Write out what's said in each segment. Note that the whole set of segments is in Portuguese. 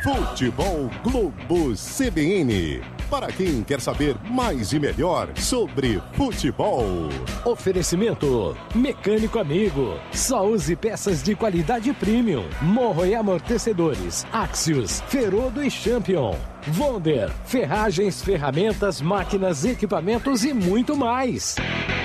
Futebol Globo CBN. Para quem quer saber mais e melhor sobre futebol. Oferecimento Mecânico Amigo. Só use peças de qualidade premium. Morro e amortecedores. Axios, Ferodo e Champion. Wonder, ferragens, ferramentas, máquinas, equipamentos e muito mais.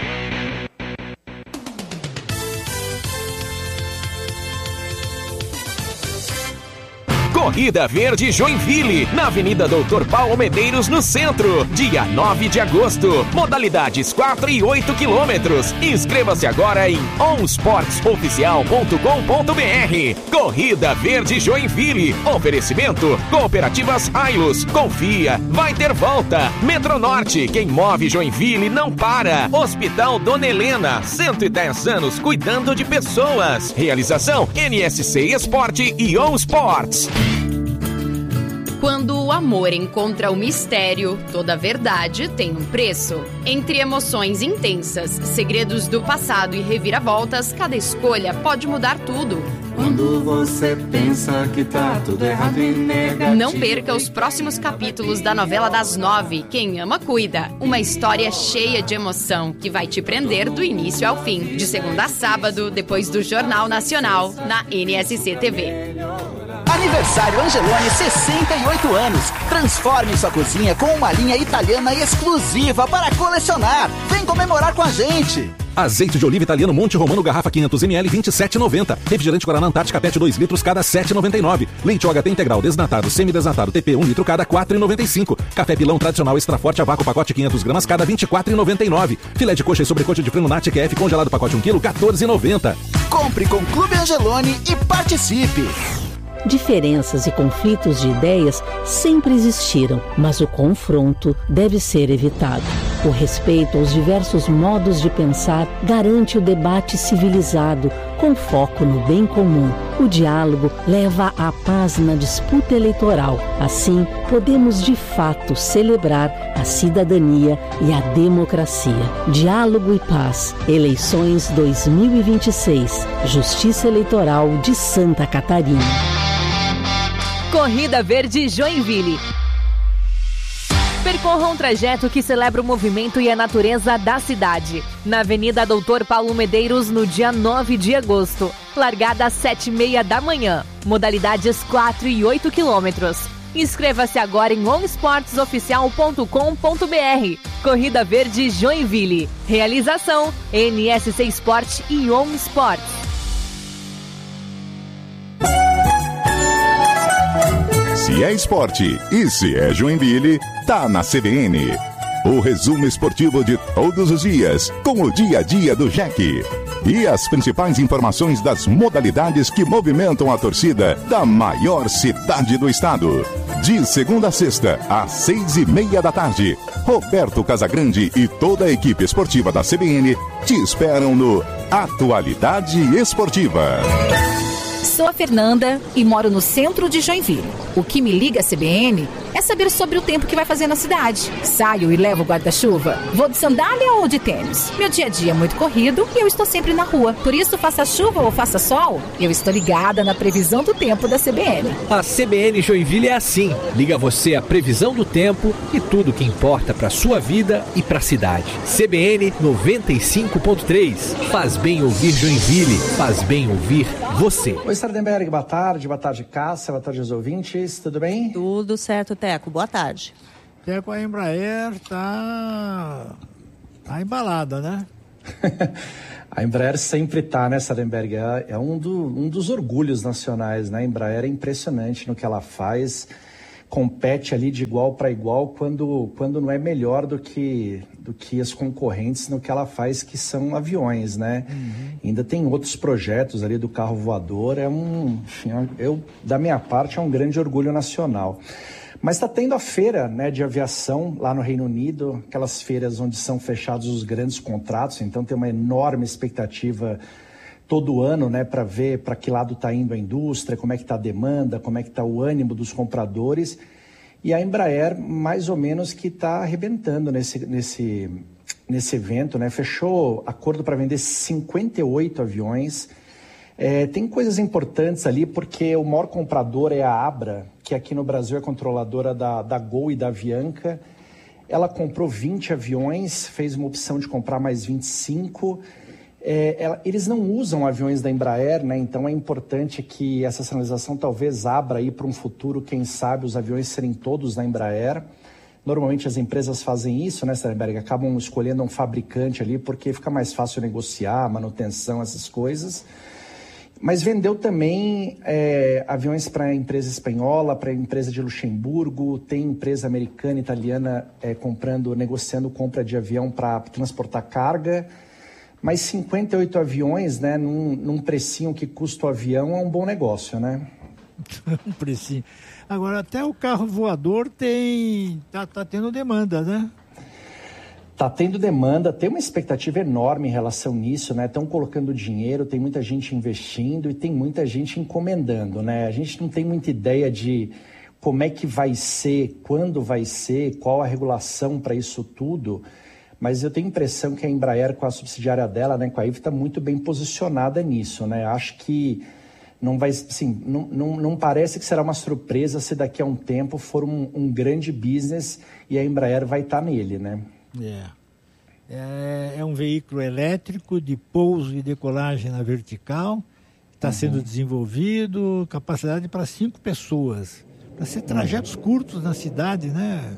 Corrida Verde Joinville, na Avenida Doutor Paulo Medeiros, no centro, dia 9 de agosto. Modalidades 4 e 8 quilômetros. Inscreva-se agora em onsportsoficial.com.br. Corrida Verde Joinville. Oferecimento Cooperativas Ailos. Confia, vai ter volta. Metronorte, quem move Joinville não para. Hospital Dona Helena, 110 anos cuidando de pessoas. Realização NSC Esporte e On Sports. Quando o amor encontra o mistério, toda a verdade tem um preço. Entre emoções intensas, segredos do passado e reviravoltas, cada escolha pode mudar tudo. Quando você pensa que tá tudo errado e negativo. Não perca os próximos capítulos da novela das 9, Quem Ama Cuida. Uma história cheia de emoção que vai te prender do início ao fim. De segunda a sábado, depois do Jornal Nacional, na NSC TV. Aniversário Angeloni, 68 anos. Transforme sua cozinha com uma linha italiana exclusiva para colecionar. Vem comemorar com a gente. Azeite de oliva italiano Monte Romano, garrafa 500ml, 27,90. Refrigerante Guaraná Antártica PET 2 litros, cada 7,99. Leite OHT integral, desnatado, semidesnatado, TP 1 litro, cada 4,95. Café Pilão tradicional extra forte a vácuo, pacote 500 gramas, cada 24,99. Filé de coxa e sobrecoxa de frango Nat QF congelado, pacote 1 kg, 14,90. Compre com Clube Angeloni e participe. Diferenças e conflitos de ideias sempre existiram, mas o confronto deve ser evitado. O respeito aos diversos modos de pensar garante o debate civilizado, com foco no bem comum. O diálogo leva à paz na disputa eleitoral. Assim, podemos de fato celebrar a cidadania e a democracia. Diálogo e paz. Eleições 2026. Justiça Eleitoral de Santa Catarina. Corrida Verde Joinville. Percorra um trajeto que celebra o movimento e a natureza da cidade. Na Avenida Doutor Paulo Medeiros, no dia 9 de agosto. Largada às 7h30 da manhã. Modalidades 4 e 8 quilômetros. Inscreva-se agora em onsportsoficial.com.br. Corrida Verde Joinville. Realização NSC Esporte e On Sports. Se é esporte e se é Joinville, tá na CBN. O resumo esportivo de todos os dias, com o dia a dia do Jack. E as principais informações das modalidades que movimentam a torcida da maior cidade do estado. De segunda a sexta, às 6h30 da tarde, Roberto Casagrande e toda a equipe esportiva da CBN te esperam no Atualidade Esportiva. Sou a Fernanda e moro no centro de Joinville. O que me liga à CBN é saber sobre o tempo que vai fazer na cidade. Saio e levo guarda-chuva? Vou de sandália ou de tênis? Meu dia a dia é muito corrido e eu estou sempre na rua. Por isso, faça chuva ou faça sol, eu estou ligada na previsão do tempo da CBN. A CBN Joinville é assim. Liga você a previsão do tempo e tudo que importa para sua vida e para a cidade. CBN 95.3. Faz bem ouvir Joinville. Faz bem ouvir você. Oi, Sardenberg, boa tarde, Cássia, boa tarde aos ouvintes, tudo bem? Tudo certo, Teco, boa tarde. Teco, a Embraer tá embalada, né? A Embraer sempre tá, né, Sardenberg? É um dos orgulhos nacionais, né? A Embraer é impressionante no que ela faz, compete ali de igual para igual quando não é melhor do que as concorrentes no que ela faz, que são aviões, né? Ainda tem outros projetos ali do carro voador, da minha parte, é um grande orgulho nacional. Mas está tendo a feira, né, de aviação lá no Reino Unido, aquelas feiras onde são fechados os grandes contratos, então tem uma enorme expectativa todo ano, né, para ver para que lado está indo a indústria, como é que está a demanda, como é que está o ânimo dos compradores. E a Embraer, mais ou menos, que está arrebentando nesse evento, né? Fechou acordo para vender 58 aviões. Tem coisas importantes ali, porque o maior comprador é a Abra, que aqui no Brasil é controladora da Gol e da Avianca. Ela comprou 20 aviões, fez uma opção de comprar mais 25. Eles não usam aviões da Embraer, né? Então é importante que essa sinalização talvez abra aí para um futuro, quem sabe, os aviões serem todos da Embraer. Normalmente as empresas fazem isso, né, Sarenberg? Acabam escolhendo um fabricante ali porque fica mais fácil negociar, manutenção, essas coisas. Mas vendeu também aviões para a empresa espanhola, para a empresa de Luxemburgo, tem empresa americana, italiana negociando compra de avião para transportar carga. Mas 58 aviões, né, num precinho que custa o avião, é um bom negócio, né? Um precinho. Agora, até o carro voador tá tendo demanda, né? Tá tendo demanda, tem uma expectativa enorme em relação nisso, né? Estão colocando dinheiro, tem muita gente investindo e tem muita gente encomendando, né? A gente não tem muita ideia de como é que vai ser, quando vai ser, qual a regulação para isso tudo, mas eu tenho a impressão que a Embraer, com a subsidiária dela, né, com a IVE, está muito bem posicionada nisso, né? Acho que não vai, assim, não parece que será uma surpresa se daqui a um tempo for um grande business e a Embraer vai estar nele, né? É um veículo elétrico de pouso e decolagem na vertical, está sendo desenvolvido, capacidade para 5 pessoas, para ser trajetos curtos na cidade, né?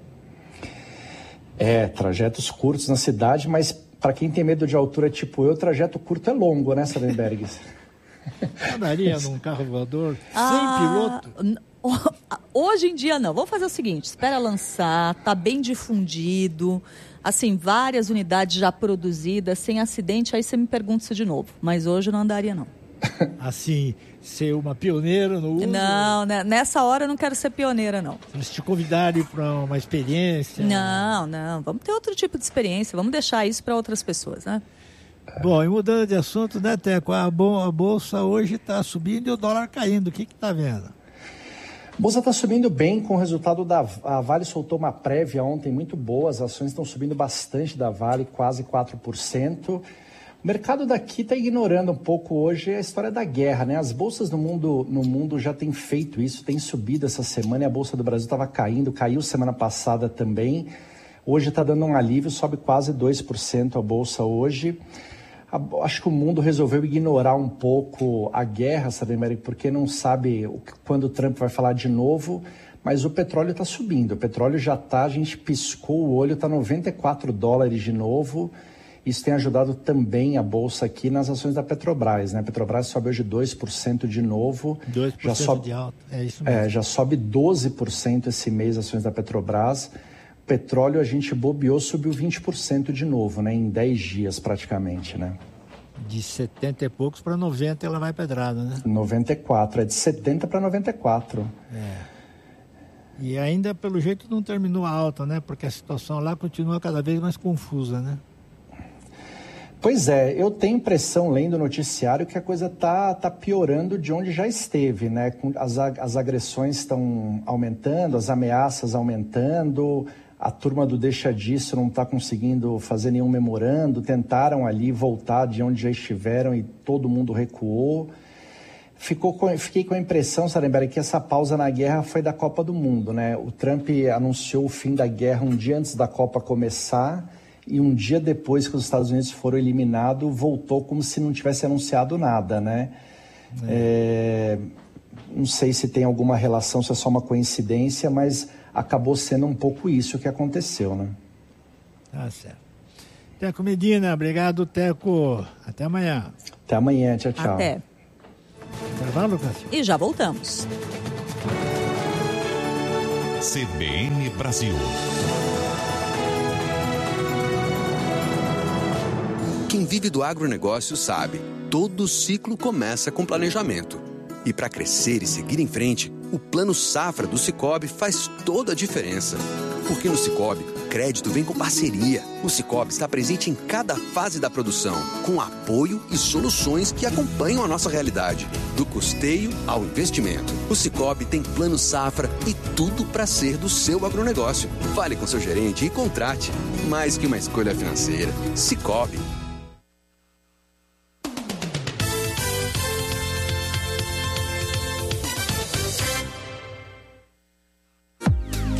Trajetos curtos na cidade, mas para quem tem medo de altura tipo eu, trajeto curto é longo, né, Sarenberg? Andaria num carro voador sem piloto? Hoje em dia não. Vamos fazer o seguinte, espera lançar, tá bem difundido, assim, várias unidades já produzidas, sem acidente, aí você me pergunta isso de novo. Mas hoje eu não andaria, não. Assim, ser uma pioneira no uso? Não, né? Nessa hora eu não quero ser pioneira, não. Se eles te convidarem para uma experiência? Não. Vamos ter outro tipo de experiência, vamos deixar isso para outras pessoas, né? Bom, e mudando de assunto, né, Teco? A bolsa hoje está subindo e o dólar caindo. O que está vendo? A bolsa está subindo bem com o resultado a Vale soltou uma prévia ontem muito boa. As ações estão subindo bastante da Vale, quase 4%. O mercado daqui está ignorando um pouco hoje a história da guerra, né? As bolsas no mundo já têm feito isso, têm subido essa semana e a Bolsa do Brasil estava caindo, caiu semana passada também. Hoje está dando um alívio, sobe quase 2% a Bolsa hoje. Acho que o mundo resolveu ignorar um pouco a guerra, sabe, América? Porque não sabe quando o Trump vai falar de novo, mas o petróleo está subindo. O petróleo já está, a gente piscou o olho, está $94 de novo. Isso tem ajudado também a Bolsa aqui nas ações da Petrobras, né? A Petrobras sobe hoje 2% de novo. 2% já sobe, de alta, é isso mesmo. Já sobe 12% esse mês as ações da Petrobras. Petróleo a gente bobeou, subiu 20% de novo, né? Em 10 dias praticamente, né? De 70 e poucos para 90 ela vai pedrada, né? 94, de 70 para 94. E ainda pelo jeito não terminou a alta, né? Porque a situação lá continua cada vez mais confusa, né? Pois é, eu tenho impressão, lendo o noticiário, que a coisa tá piorando de onde já esteve, né? As agressões estão aumentando, as ameaças aumentando, a turma do deixa disso não está conseguindo fazer nenhum memorando, tentaram ali voltar de onde já estiveram e todo mundo recuou. Fiquei com a impressão, Sarenberg, que essa pausa na guerra foi da Copa do Mundo, né? O Trump anunciou o fim da guerra um dia antes da Copa começar e um dia depois que os Estados Unidos foram eliminados, voltou como se não tivesse anunciado nada, né? Não sei se tem alguma relação, se é só uma coincidência, mas acabou sendo um pouco isso que aconteceu, né? Tá certo. Teco Medina, obrigado, Teco. Até amanhã. Até amanhã, tchau, tchau. Até. Intervalo, Cássio? E já voltamos. CBN Brasil. Quem vive do agronegócio sabe, todo ciclo começa com planejamento. E para crescer e seguir em frente, o Plano Safra do Sicoob faz toda a diferença. Porque no Sicoob, crédito vem com parceria. O Sicoob está presente em cada fase da produção, com apoio e soluções que acompanham a nossa realidade. Do custeio ao investimento. O Sicoob tem Plano Safra e tudo para ser do seu agronegócio. Fale com seu gerente e contrate. Mais que uma escolha financeira. Sicoob.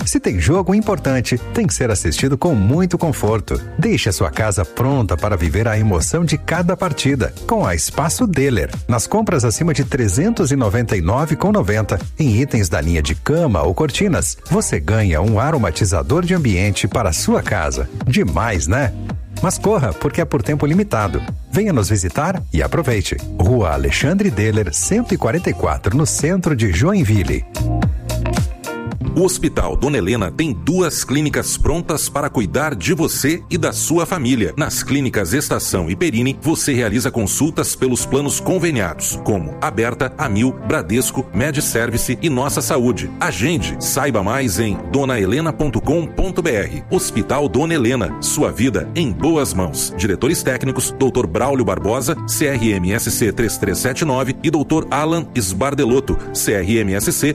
Se tem jogo importante, tem que ser assistido com muito conforto. Deixe a sua casa pronta para viver a emoção de cada partida, com a Espaço Deller. Nas compras acima de R$ 399,90 em itens da linha de cama ou cortinas, você ganha um aromatizador de ambiente para a sua casa. Demais, né? Mas corra, porque é por tempo limitado. Venha nos visitar e aproveite. Rua Alexandre Deller, 144, no centro de Joinville. O Hospital Dona Helena tem 2 clínicas prontas para cuidar de você e da sua família. Nas clínicas Estação e Perini, você realiza consultas pelos planos conveniados, como Aberta, Amil, Bradesco, MedService e Nossa Saúde. Agende, saiba mais em donahelena.com.br. Hospital Dona Helena, sua vida em boas mãos. Diretores técnicos, Dr. Braulio Barbosa, CRMSC 3379 e Dr. Alan Sbardelotto, CRMSC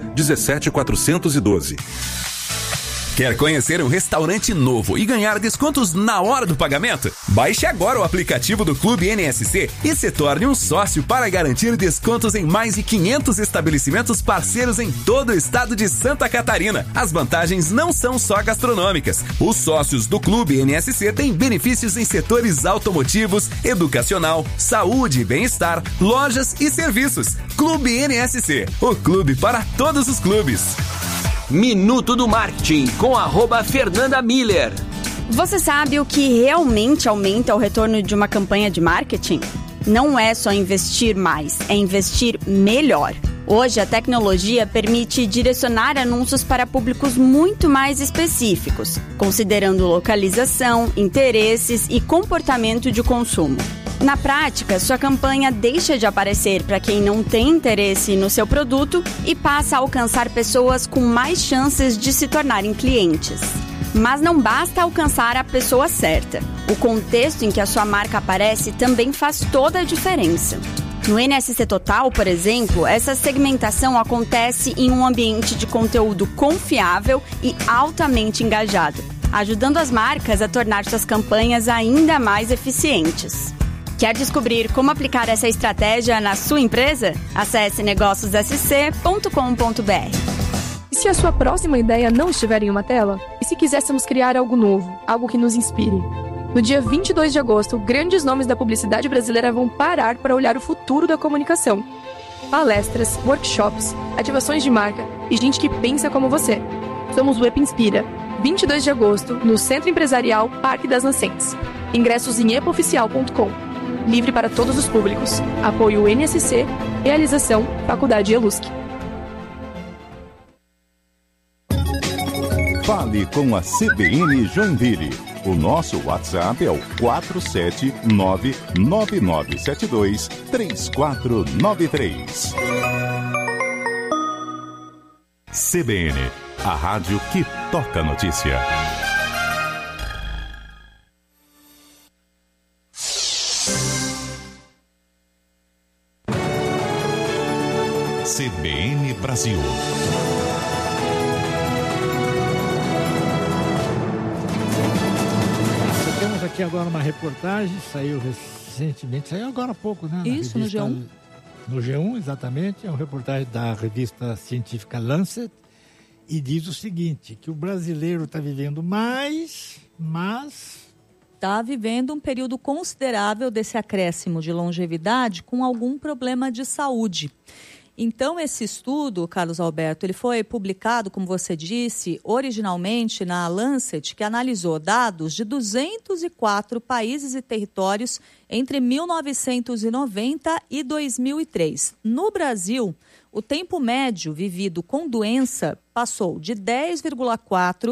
17412. Quer conhecer um restaurante novo e ganhar descontos na hora do pagamento? Baixe agora o aplicativo do Clube NSC e se torne um sócio para garantir descontos em mais de 500 estabelecimentos parceiros em todo o estado de Santa Catarina. As vantagens não são só gastronômicas. Os sócios do Clube NSC têm benefícios em setores automotivos, educacional, saúde e bem-estar, lojas e serviços. Clube NSC, o clube para todos os clubes. Minuto do Marketing com @Fernanda Miller. Você sabe o que realmente aumenta o retorno de uma campanha de marketing? Não é só investir mais, é investir melhor. Hoje, a tecnologia permite direcionar anúncios para públicos muito mais específicos, considerando localização, interesses e comportamento de consumo. Na prática, sua campanha deixa de aparecer para quem não tem interesse no seu produto e passa a alcançar pessoas com mais chances de se tornarem clientes. Mas não basta alcançar a pessoa certa. O contexto em que a sua marca aparece também faz toda a diferença. No NSC Total, por exemplo, essa segmentação acontece em um ambiente de conteúdo confiável e altamente engajado, ajudando as marcas a tornar suas campanhas ainda mais eficientes. Quer descobrir como aplicar essa estratégia na sua empresa? Acesse negóciossc.com.br. E se a sua próxima ideia não estiver em uma tela? E se quiséssemos criar algo novo, algo que nos inspire? No dia 22 de agosto, grandes nomes da publicidade brasileira vão parar para olhar o futuro da comunicação. Palestras, workshops, ativações de marca e gente que pensa como você. Somos o Epinspira. 22 de agosto, no Centro Empresarial Parque das Nascentes. Ingressos em epoficial.com. Livre para todos os públicos. Apoio NSC. Realização Faculdade ELUSC. Fale com a CBN Joinville. O nosso WhatsApp é o 479-9972-3493. CBN, a rádio que toca a notícia. CBN Brasil. Temos aqui agora uma reportagem, saiu recentemente, saiu agora há pouco, né? Isso, no G1. No G1, exatamente, é uma reportagem da revista científica Lancet, e diz o seguinte, que o brasileiro está vivendo mais, mas... Está vivendo um período considerável desse acréscimo de longevidade com algum problema de saúde. Então, esse estudo, Carlos Alberto, ele foi publicado, como você disse, originalmente na Lancet, que analisou dados de 204 países e territórios entre 1990 e 2003. No Brasil, o tempo médio vivido com doença passou de 10,4